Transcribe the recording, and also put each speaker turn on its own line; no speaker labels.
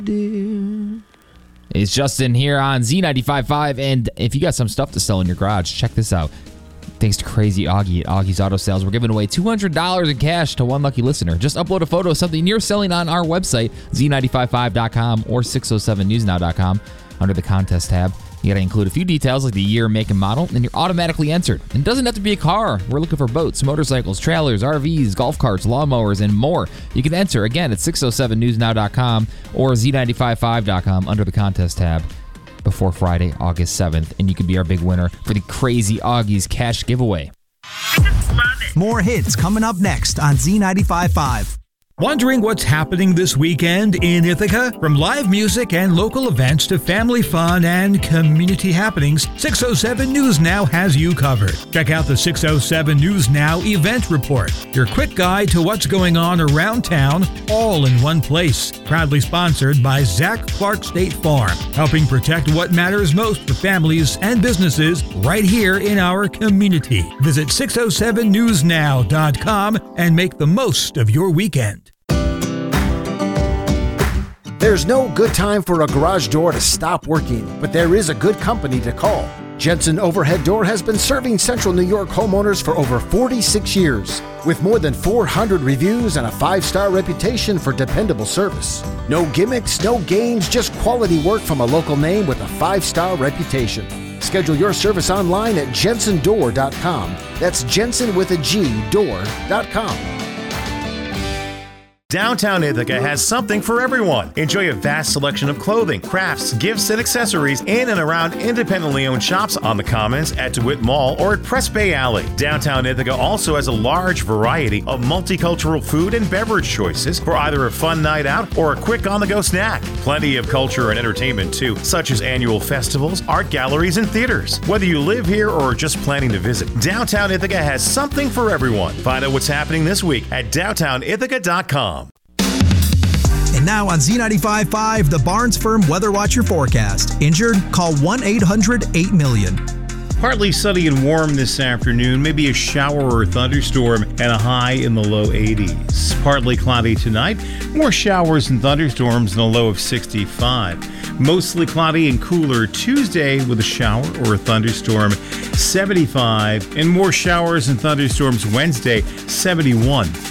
dear.
It's Justin here on Z95.5, and if you got some stuff to sell in your garage, check this out. Thanks to Crazy Augie at Augie's Auto Sales, we're giving away $200 in cash to one lucky listener. Just upload a photo of something you're selling on our website, Z955.com or 607newsnow.com under the contest tab. You got to include a few details like the year, make, and model, and you're automatically entered. And it doesn't have to be a car. We're looking for boats, motorcycles, trailers, RVs, golf carts, lawnmowers, and more. You can enter, again, at 607newsnow.com or Z955.com under the contest tab before Friday, August 7th, and you could be our big winner for the Crazy Augie's cash giveaway.
I just love it.
More hits coming up next on Z95.5.
Wondering what's happening this weekend in Ithaca? From live music and local events to family fun and community happenings, 607 News Now has you covered. Check out the 607 News Now event report, your quick guide to what's going on around town, all in one place. Proudly sponsored by Zach Clark State Farm, helping protect what matters most for families and businesses right here in our community. Visit 607newsnow.com and make the most of your weekend.
There's no good time for a garage door to stop working, but there is a good company to call. Jensen Overhead Door has been serving Central New York homeowners for over 46 years, with more than 400 reviews and a 5-star reputation for dependable service. No gimmicks, no games, just quality work from a local name with a 5-star reputation. Schedule your service online at jensendoor.com. That's Jensen with a G, door.com.
Downtown Ithaca has something for everyone. Enjoy a vast selection of clothing, crafts, gifts, and accessories in and around independently owned shops on the Commons, at DeWitt Mall, or at Press Bay Alley. Downtown Ithaca also has a large variety of multicultural food and beverage choices for either a fun night out or a quick on-the-go snack. Plenty of culture and entertainment too, such as annual festivals, art galleries, and theaters. Whether you live here or are just planning to visit, Downtown Ithaca has something for everyone. Find out what's happening this week at downtownithaca.com.
And now on Z95.5, the Barnes Firm Weather Watcher forecast. Injured? Call 1-800-8-million.
Partly sunny and warm this afternoon, maybe a shower or thunderstorm, and a high in the low 80s. Partly cloudy tonight, more showers and thunderstorms and a low of 65. Mostly cloudy and cooler Tuesday with a shower or a thunderstorm, 75. And more showers and thunderstorms Wednesday, 71.